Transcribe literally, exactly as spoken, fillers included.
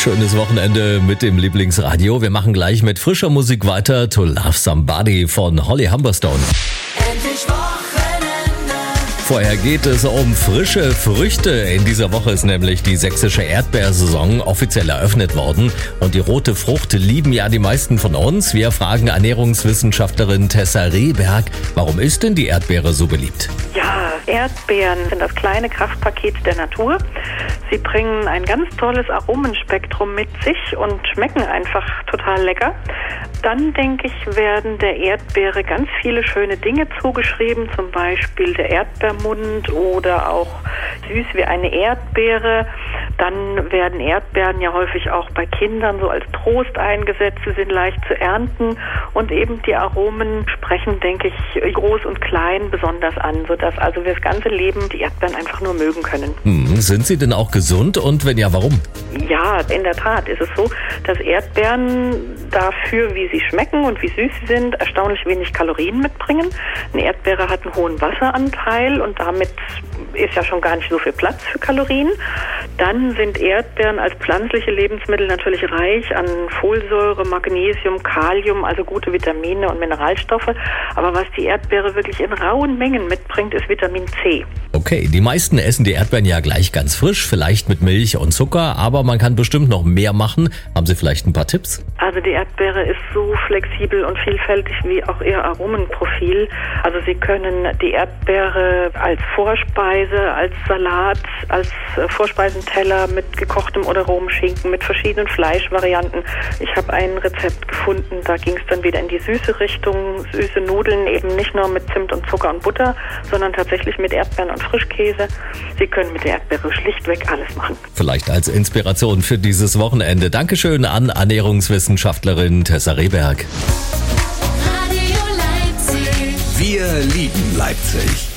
Schönes Wochenende mit dem Lieblingsradio. Wir machen gleich mit frischer Musik weiter. To Love Somebody von Holly Humberstone. Endlich Wochenende. Vorher geht es um frische Früchte. In dieser Woche ist nämlich die sächsische Erdbeersaison offiziell eröffnet worden. Und die rote Frucht lieben ja die meisten von uns. Wir fragen Ernährungswissenschaftlerin Tessa Rehberg, warum ist denn die Erdbeere so beliebt? Ja, Erdbeeren sind das kleine Kraftpaket der Natur. Sie bringen ein ganz tolles Aromenspektrum mit sich und schmecken einfach total lecker. Dann, denke ich, werden der Erdbeere ganz viele schöne Dinge zugeschrieben, zum Beispiel der Erdbeermund oder auch süß wie eine Erdbeere. Dann werden Erdbeeren ja häufig auch bei Kindern so als Trost eingesetzt, sie sind leicht zu ernten und eben die Aromen sprechen, denke ich, groß und klein besonders an, sodass also wir das ganze Leben die Erdbeeren einfach nur mögen können. Hm, sind sie denn auch gesund und wenn ja, warum? Ja, in der Tat ist es so, dass Erdbeeren dafür, wie sie schmecken und wie süß sie sind, erstaunlich wenig Kalorien mitbringen. Eine Erdbeere hat einen hohen Wasseranteil und damit ist ja schon gar nicht so viel Platz für Kalorien. Dann sind Erdbeeren als pflanzliche Lebensmittel natürlich reich an Folsäure, Magnesium, Kalium, also gute Vitamine und Mineralstoffe. Aber was die Erdbeere wirklich in rauen Mengen mitbringt, ist Vitamin C. Okay, die meisten essen die Erdbeeren ja gleich ganz frisch, vielleicht mit Milch und Zucker, aber man kann bestimmt noch mehr machen. Haben Sie vielleicht ein paar Tipps? Also die Erdbeere ist so flexibel und vielfältig wie auch ihr Aromenprofil. Also Sie können die Erdbeere als Vorspeise, als Salat, als Vorspeisenteller mit gekochtem oder rohem Schinken, mit verschiedenen Fleischvarianten. Ich habe ein Rezept gefunden, da ging es dann wieder in die süße Richtung, süße Nudeln, eben nicht nur mit Zimt und Zucker und Butter, sondern tatsächlich mit Erdbeeren und Frischkäse. Sie können mit der Erdbeere schlichtweg alles machen. Vielleicht als Inspiration für dieses Wochenende. Dankeschön an Ernährungswissenschaftlerin Tessa Rehberg. Radio Leipzig. Wir lieben Leipzig.